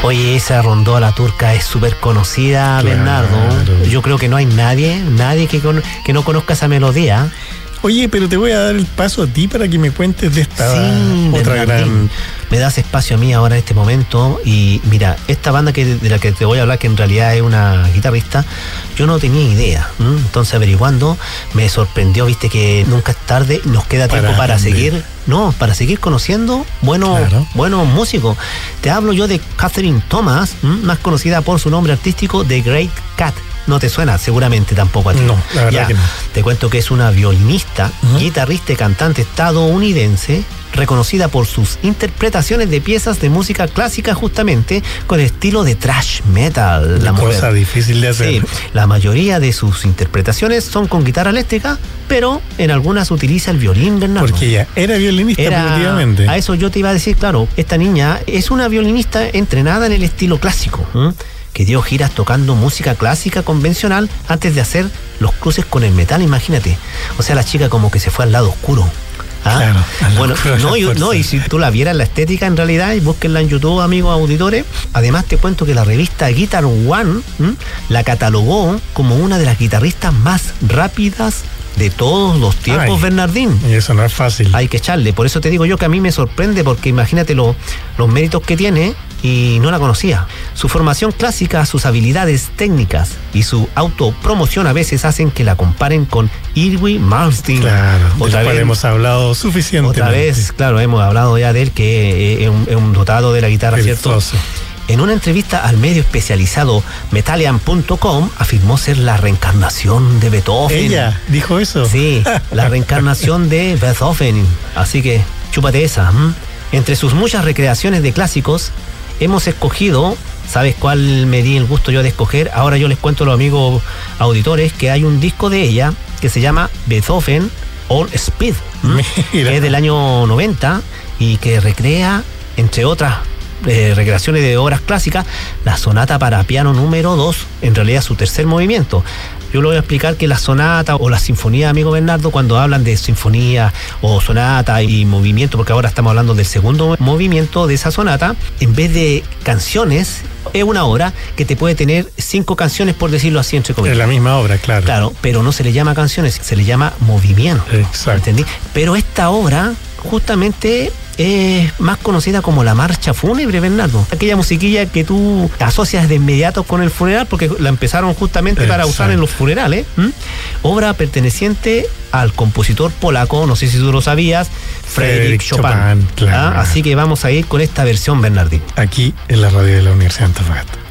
Oye, esa rondola turca es súper conocida, claro, Bernardo. Yo creo que no hay nadie que no conozca esa melodía. Oye, pero te voy a dar el paso a ti para que me cuentes de esta otra gran... Me das espacio a mí ahora en este momento. Y mira, esta banda de la que te voy a hablar, que en realidad es una guitarrista, yo no tenía idea. Entonces, averiguando, me sorprendió, viste, que nunca es tarde, nos queda tiempo para seguir conociendo buenos músicos. Te hablo yo de Catherine Thomas, más conocida por su nombre artístico The Great Kat. No te suena seguramente tampoco a ti. No, la verdad que no. Te cuento que es una violinista, guitarrista y cantante estadounidense, reconocida por sus interpretaciones de piezas de música clásica, justamente con estilo de thrash metal. Una cosa difícil de hacer. Sí, la mayoría de sus interpretaciones son con guitarra eléctrica, pero en algunas utiliza el violín, Bernardo. Porque ella era violinista, definitivamente. A eso yo te iba a decir, claro, esta niña es una violinista entrenada en el estilo clásico, que dio giras tocando música clásica convencional antes de hacer los cruces con el metal, imagínate. O sea, la chica como que se fue al lado oscuro. Claro. Bueno, y si tú la vieras la estética en realidad, y búsquenla en YouTube, amigos auditores. Además te cuento que la revista Guitar One la catalogó como una de las guitarristas más rápidas de todos los tiempos, Bernardín. Y eso no es fácil. Hay que echarle. Por eso te digo yo que a mí me sorprende, porque imagínate los méritos que tiene, y no la conocía. Su formación clásica, sus habilidades técnicas y su autopromoción a veces hacen que la comparen con Yngwie Malmsteen. Claro, otra vez hemos hablado suficientemente. Otra vez, claro, hemos hablado ya de él, que es un dotado de la guitarra, ¿cierto? En una entrevista al medio especializado Metallian.com, afirmó ser la reencarnación de Beethoven. ¿Ella dijo eso? Sí, la reencarnación de Beethoven. Así que chúpate esa. Entre sus muchas recreaciones de clásicos, hemos escogido, ¿sabes cuál me di el gusto yo de escoger? Ahora yo les cuento a los amigos auditores que hay un disco de ella que se llama Beethoven on Speed, que es del año 90 y que recrea, entre otras recreaciones de obras clásicas, la sonata para piano número 2, en realidad su tercer movimiento. Yo le voy a explicar que la sonata o la sinfonía, amigo Bernardo, cuando hablan de sinfonía o sonata y movimiento, porque ahora estamos hablando del segundo movimiento de esa sonata, en vez de canciones, es una obra que te puede tener 5 canciones, por decirlo así, entre comillas. Es la misma obra, claro. Claro, pero no se le llama canciones, se le llama movimiento. Exacto. ¿Entendí? Pero esta obra justamente es más conocida como la marcha fúnebre, Bernardo. Aquella musiquilla que tú asocias de inmediato con el funeral, porque la empezaron justamente para usar en los funerales. Obra perteneciente al compositor polaco, no sé si tú lo sabías, Frédéric Chopin. Claro. Así que vamos a ir con esta versión, Bernardín. Aquí en la radio de la Universidad de Antofagasta.